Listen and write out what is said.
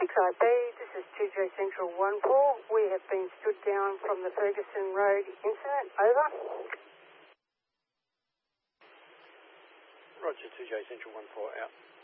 Lakeside B, this is 2J Central 14. We have been stood down from the Ferguson Road incident. Over. Roger, 2J Central 14 out.